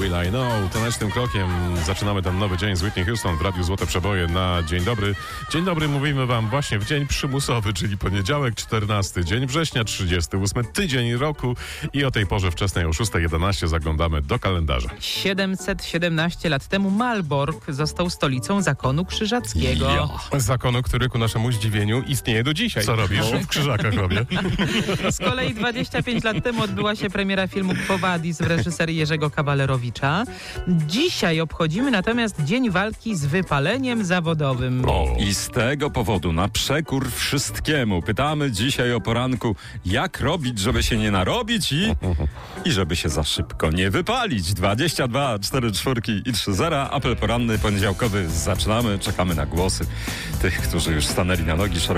Will I Know. Tanecznym krokiem zaczynamy ten nowy dzień z Whitney Houston w Radiu Złote Przeboje na Dzień Dobry. Dzień dobry mówimy wam właśnie w dzień przymusowy, czyli poniedziałek 14, dzień września 38, tydzień roku i o tej porze wczesnej o 6:11 zaglądamy do kalendarza. 717 lat temu Malbork został stolicą zakonu krzyżackiego. Zakonu, który ku naszemu zdziwieniu istnieje do dzisiaj. Co robisz? W Krzyżakach robię. Z kolei 25 lat temu odbyła się premiera filmu Quo Vadis w reżyserii Jerzego Kawalerowicza. Dzisiaj obchodzimy natomiast Dzień Walki z Wypaleniem Zawodowym. I z tego powodu, na przekór wszystkiemu, pytamy dzisiaj o poranku, jak robić, żeby się nie narobić i żeby się za szybko nie wypalić. 22 4 4 i 3 0. Apel poranny, poniedziałkowy. Zaczynamy. Czekamy na głosy tych, którzy już stanęli na nogi.